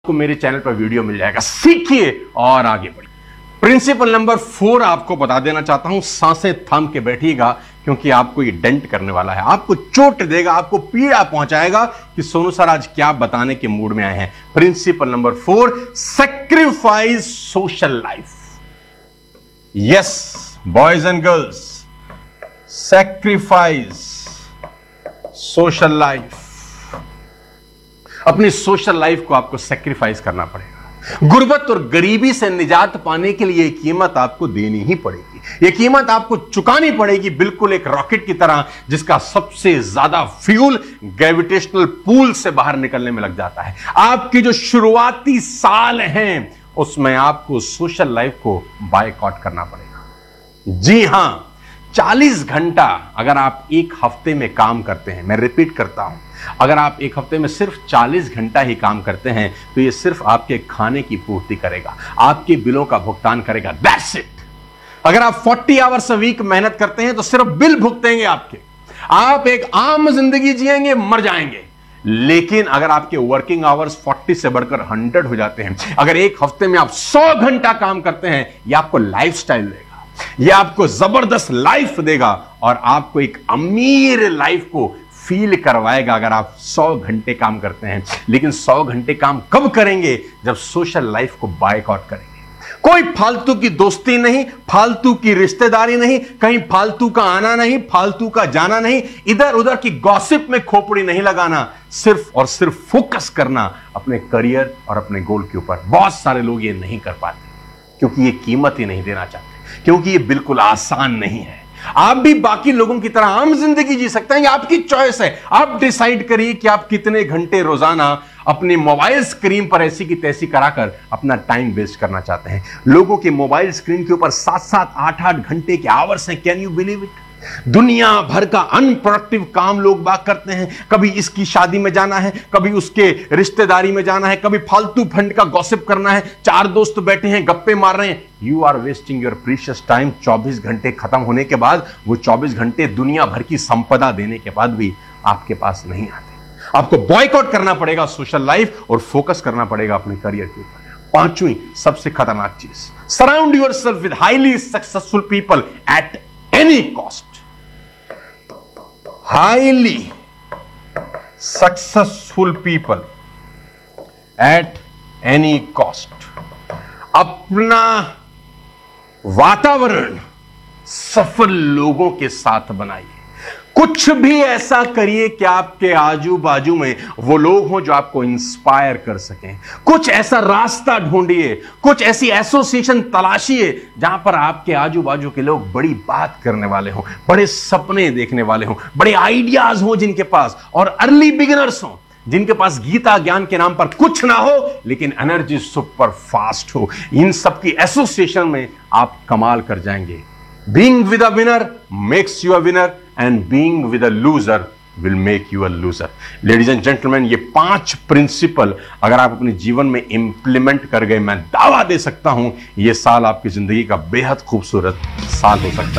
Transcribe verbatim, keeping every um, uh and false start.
आपको मेरे चैनल पर वीडियो मिल जाएगा, सीखिए और आगे बढ़िए। प्रिंसिपल नंबर फोर आपको बता देना चाहता हूं, सांसें थाम के बैठिएगा क्योंकि आपको ये डेंट करने वाला है, आपको चोट देगा, आपको पीड़ा पहुंचाएगा कि सोनू सर आज क्या बताने के मूड में आए हैं। Principle number four, sacrifice social life. Yes boys and girls, sacrifice social life. अपनी सोशल लाइफ को आपको सैक्रिफाइस करना पड़ेगा। गुर्बत और गरीबी से निजात पाने के लिए कीमत आपको देनी ही पड़ेगी। यह कीमत आपको चुकानी पड़ेगी, बिल्कुल एक रॉकेट की तरह जिसका सबसे ज्यादा फ्यूल ग्रेविटेशनल पूल से बाहर निकलने में लग जाता है। आपकी जो शुरुआती साल हैं उसमें आपको सोशल लाइफ को बायकॉट करना पड़ेगा। जी हां, चालीस घंटा अगर आप एक हफ्ते में काम करते हैं, मैं रिपीट करता हूं, अगर आप एक हफ्ते में सिर्फ चालीस घंटा ही काम करते हैं तो यह सिर्फ आपके खाने की पूर्ति करेगा, आपके बिलों का भुगतान करेगा, दैट्स इट। अगर आप चालीस आवर्स अ वीक मेहनत करते हैं तो सिर्फ बिल भुगतेंगे आपके, आप एक आम जिंदगी जिएंगे, मर जाएंगे। लेकिन अगर आपके वर्किंग आवर्स चालीस से बढ़कर सौ हो जाते हैं, अगर एक हफ्ते में आप सौ घंटा काम करते हैं, यह आपको लाइफस्टाइल देगा, यह आपको जबरदस्त लाइफ देगा और आपको एक अमीर लाइफ को फील करवाएगा अगर आप सौ घंटे काम करते हैं। लेकिन सौ घंटे काम कब करेंगे? जब सोशल लाइफ को बायकॉट करेंगे। कोई फालतू की दोस्ती नहीं, फालतू की रिश्तेदारी नहीं, कहीं फालतू का आना नहीं, फालतू का जाना नहीं, इधर उधर की गॉसिप में खोपड़ी नहीं लगाना, सिर्फ और सिर्फ फोकस करना अपने करियर और अपने गोल के ऊपर। बहुत सारे लोग ये नहीं कर पाते क्योंकि ये कीमत ही नहीं देना चाहते, क्योंकि ये बिल्कुल आसान नहीं है। आप भी बाकी लोगों की तरह आम जिंदगी जी सकते हैं, ये आपकी चॉइस है। आप डिसाइड करिए कि आप कितने घंटे रोजाना अपने मोबाइल स्क्रीन पर ऐसी की तैसी कराकर अपना टाइम वेस्ट करना चाहते हैं। लोगों के मोबाइल स्क्रीन के ऊपर सात सात आठ आठ घंटे के आवर्स हैं, कैन यू बिलीव इट? दुनिया भर का अनप्रोडक्टिव काम लोग बात करते हैं। कभी इसकी शादी में जाना है, कभी उसके रिश्तेदारी में जाना है, कभी फालतू फंड का गॉसिप करना है, चार दोस्त बैठे हैं गप्पे मार रहे हैं। You are wasting your precious time. चौबीस घंटे खत्म होने के बाद वो चौबीस घंटे दुनिया भर की संपदा देने के बाद भी आपके पास नहीं आते। आपको बॉयकॉट करना पड़ेगा सोशल लाइफ और फोकस करना पड़ेगा अपने करियर के ऊपर। पांचवी सबसे खतरनाक चीज, surround yourself with highly successful people at any cost. Highly successful people at any cost. अपना वातावरण सफल लोगों के साथ बनाइए। कुछ भी ऐसा करिए कि आपके आजू बाजू में वो लोग हों जो आपको इंस्पायर कर सकें। कुछ ऐसा रास्ता ढूंढिए, कुछ ऐसी एसोसिएशन तलाशिए जहां पर आपके आजू बाजू के लोग बड़ी बात करने वाले हों, बड़े सपने देखने वाले हों, बड़े आइडियाज हों जिनके पास, और अर्ली बिगिनर्स हों जिनके पास गीता ज्ञान के नाम पर कुछ ना हो लेकिन एनर्जी सुपर फास्ट हो। इन सब की एसोसिएशन में आप कमाल कर जाएंगे। Being with a winner makes you a winner and being with a loser will make you a loser. Ladies and gentleman, ये पांच प्रिंसिपल अगर आप अपने जीवन में इंप्लीमेंट कर गए, मैं दावा दे सकता हूं ये साल आपकी जिंदगी का बेहद खूबसूरत साल हो सकता है।